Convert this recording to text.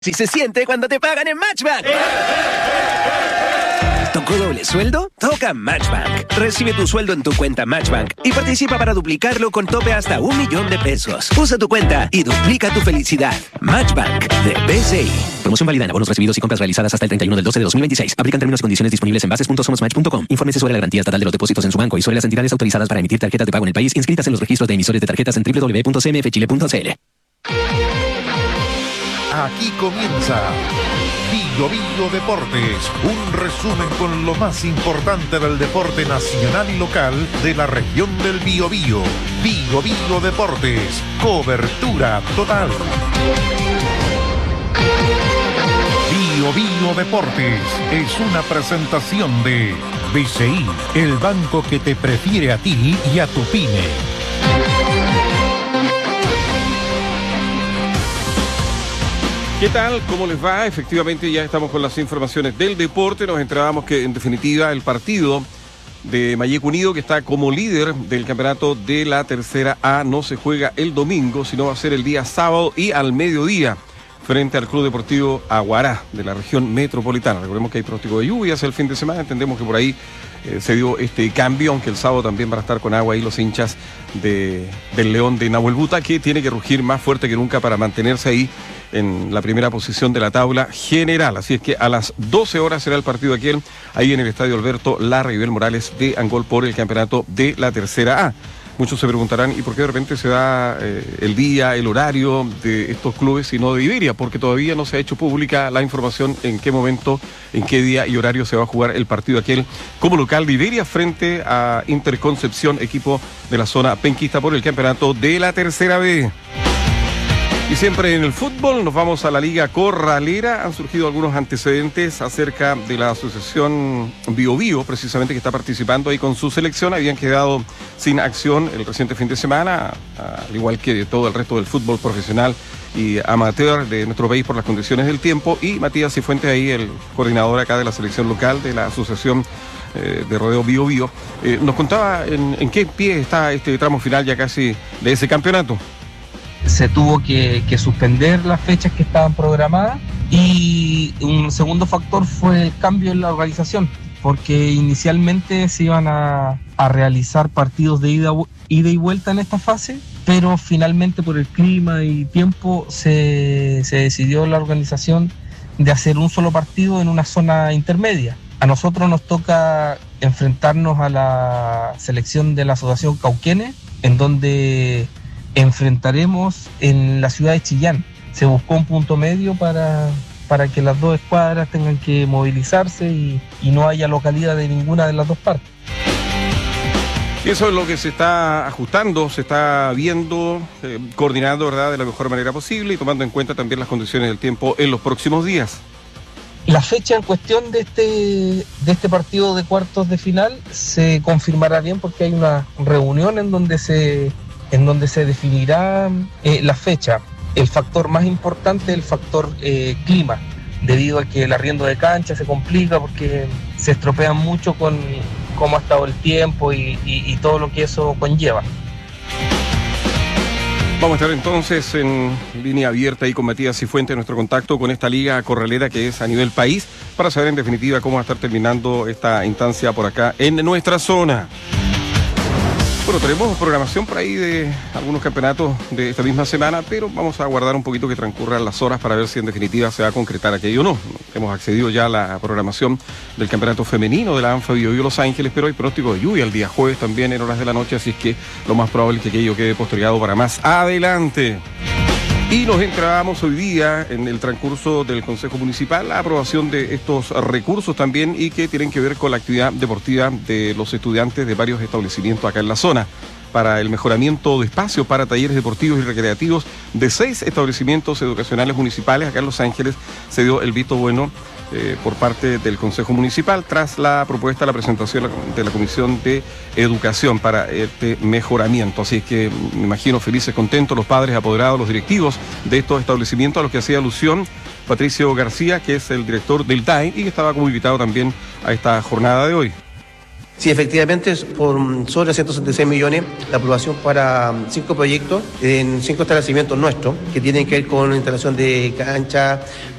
Si se siente cuando te pagan en Matchbank. ¿Tocó doble sueldo? Toca Matchbank. Recibe tu sueldo en tu cuenta Matchbank y participa para duplicarlo con tope hasta 1 millón de pesos. Usa tu cuenta y duplica tu felicidad. Matchbank de BCI. Promoción válida en abonos recibidos y compras realizadas hasta el 31/12/2026. Aplican términos y condiciones disponibles en bases.somosmatch.com. Infórmese sobre la garantía estatal de los depósitos en su banco y sobre las entidades autorizadas para emitir tarjetas de pago en el país inscritas en los registros de emisores de tarjetas en www.cmfchile.cl. Aquí comienza Bio Bio Deportes, un resumen con lo más importante del deporte nacional y local de la región del Biobío. Bio Bio Deportes, cobertura total. Bio Bio Deportes es una presentación de BCI, el banco que te prefiere a ti y a tu pyme. ¿Qué tal? ¿Cómo les va? Efectivamente ya estamos con las informaciones del deporte. Nos enterábamos que en definitiva el partido de Malleco Unido, que está como líder del campeonato de la tercera A, no se juega el domingo, sino va a ser el día sábado y al mediodía frente al Club Deportivo Aguará de la región metropolitana. Recordemos que hay pronóstico de lluvias el fin de semana, entendemos que por ahí se dio este cambio, aunque el sábado también van a estar con agua ahí los hinchas del León de Nahuel Buta, que tiene que rugir más fuerte que nunca para mantenerse ahí en la primera posición de la tabla general. Así es que a las 12 horas será el partido aquel, ahí en el Estadio Alberto Lara y Bel Morales de Angol por el campeonato de la tercera A. Muchos se preguntarán, ¿y por qué de repente se da el día, el horario de estos clubes y no de Iberia? Porque todavía no se ha hecho pública la información en qué momento, en qué día y horario se va a jugar el partido aquel como local de Iberia frente a Interconcepción, equipo de la zona penquista por el campeonato de la tercera B. Y siempre en el fútbol nos vamos a la Liga Corralera. Han surgido algunos antecedentes acerca de la asociación Biobío, precisamente, que está participando ahí con su selección. Habían quedado sin acción el reciente fin de semana, al igual que todo el resto del fútbol profesional y amateur de nuestro país por las condiciones del tiempo. Y Matías Cifuentes, ahí el coordinador acá de la selección local de la asociación de rodeo Biobío, nos contaba en qué pie está este tramo final ya casi de ese campeonato. Se tuvo que suspender las fechas que estaban programadas y un segundo factor fue el cambio en la organización, porque inicialmente se iban a realizar partidos de ida y vuelta en esta fase, pero finalmente por el clima y tiempo se decidió la organización de hacer un solo partido en una zona intermedia. A nosotros nos toca enfrentarnos a la selección de la Asociación Cauquenes, en donde enfrentaremos en la ciudad de Chillán. Se buscó un punto medio para que las dos escuadras tengan que movilizarse y no haya localidad de ninguna de las dos partes. Y eso es lo que se está ajustando, se está viendo, coordinando, ¿verdad?, de la mejor manera posible y tomando en cuenta también las condiciones del tiempo en los próximos días. La fecha en cuestión de este partido de cuartos de final se confirmará bien, porque hay una reunión en donde se definirá la fecha. El factor más importante es el factor clima, debido a que el arriendo de cancha se complica porque se estropean mucho con cómo ha estado el tiempo y todo lo que eso conlleva. Vamos a estar entonces en línea abierta ahí con Matías Cifuentes, nuestro contacto con esta liga corralera que es a nivel país, para saber en definitiva cómo va a estar terminando esta instancia por acá en nuestra zona. Bueno, tenemos programación por ahí de algunos campeonatos de esta misma semana, pero vamos a aguardar un poquito que transcurran las horas para ver si en definitiva se va a concretar aquello o no. Hemos accedido ya a la programación del campeonato femenino de la ANFA Biobío Los Ángeles, pero hay pronóstico de lluvia el día jueves también en horas de la noche, así es que lo más probable es que aquello quede postergado para más adelante. Y nos entramos hoy día en el transcurso del Consejo Municipal la aprobación de estos recursos también y que tienen que ver con la actividad deportiva de los estudiantes de varios establecimientos acá en la zona, para el mejoramiento de espacios para talleres deportivos y recreativos de 6 establecimientos educacionales municipales. Acá en Los Ángeles se dio el visto bueno por parte del Consejo Municipal tras la propuesta, la presentación de la Comisión de Educación para este mejoramiento. Así es que me imagino felices, contentos los padres, apoderados, los directivos de estos establecimientos a los que hacía alusión Patricio García, que es el director del DAE y que estaba como invitado también a esta jornada de hoy. Sí, efectivamente, por sobre 166 millones, la aprobación para 5 proyectos en 5 establecimientos nuestros, que tienen que ver con instalación de cancha,